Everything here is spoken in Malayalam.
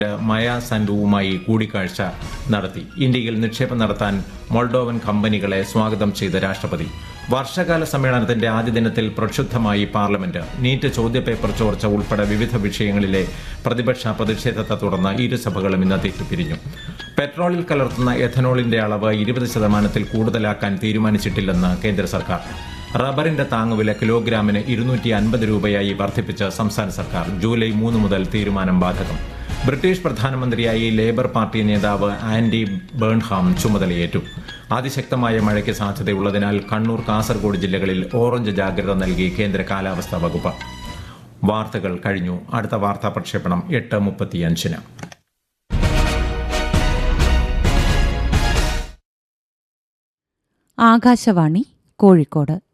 മയ സാൻഡുവുമായി കൂടിക്കാഴ്ച നടത്തി. ഇന്ത്യയിൽ നിക്ഷേപം നടത്താൻ മോൾഡോവൻ കമ്പനികളെ സ്വാഗതം ചെയ്ത രാഷ്ട്രപതി. വർഷകാല സമ്മേളനത്തിന്റെ ആദ്യ ദിനത്തിൽ പ്രക്ഷുബ്ധമായി പാർലമെന്റ്. നീറ്റ് ചോദ്യപേപ്പർ ചോർച്ച ഉൾപ്പെടെ വിവിധ വിഷയങ്ങളിലെ പ്രതിഷേധത്തെ തുടർന്ന് ഇരുസഭകളും ഇന്നത്തേക്ക് പിരിഞ്ഞു. പെട്രോളിൽ കലർത്തുന്ന എഥനോളിന്റെ അളവ് 20% കൂടുതലാക്കാൻ തീരുമാനിച്ചിട്ടില്ലെന്ന് കേന്ദ്ര സർക്കാർ. റബ്ബറിന്റെ താങ്ങുവില കിലോഗ്രാമിന് 250 രൂപയായി വർദ്ധിപ്പിച്ച് സംസ്ഥാന സർക്കാർ. ജൂലൈ 3 മുതൽ തീരുമാനം ബാധകം. ബ്രിട്ടീഷ് പ്രധാനമന്ത്രിയായി ലേബർ പാർട്ടി നേതാവ് ആൻഡി ബേൺഹാം ചുമതലയേറ്റു. അതിശക്തമായ മഴയ്ക്ക് സാധ്യതയുള്ളതിനാൽ കണ്ണൂർ, കാസർഗോഡ് ജില്ലകളിൽ ഓറഞ്ച് ജാഗ്രത നൽകി കേന്ദ്ര കാലാവസ്ഥാ വകുപ്പ്. വാർത്തകൾ കഴിഞ്ഞു. അടുത്ത വാർത്താ പ്രക്ഷേപണം 8:35. ആകാശവാണി കോഴിക്കോട്.